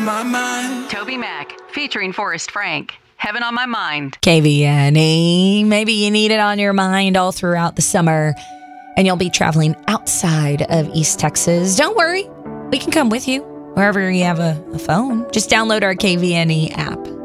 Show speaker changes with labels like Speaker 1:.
Speaker 1: my mind.
Speaker 2: Toby Mac, featuring Forrest Frank. Heaven on My Mind.
Speaker 3: KVNE. Maybe you need it on your mind all throughout the summer and you'll be traveling outside of East Texas. Don't worry. We can come with you wherever you have a phone. Just download our KVNE app.